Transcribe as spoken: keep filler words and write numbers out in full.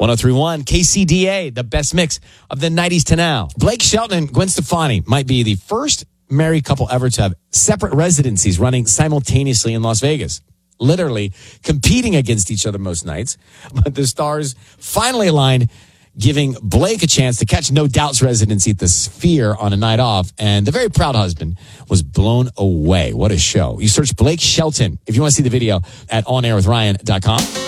ten thirty-one K C D A, the best mix of the nineties to now. Blake Shelton and Gwen Stefani might be the first married couple ever to have separate residencies running simultaneously in Las Vegas. Literally competing against each other most nights. But the stars finally aligned, giving Blake a chance to catch No Doubt's residency at the Sphere on a night off. And the very proud husband was blown away. What a show. You search Blake Shelton if you want to see the video at on air with ryan dot com.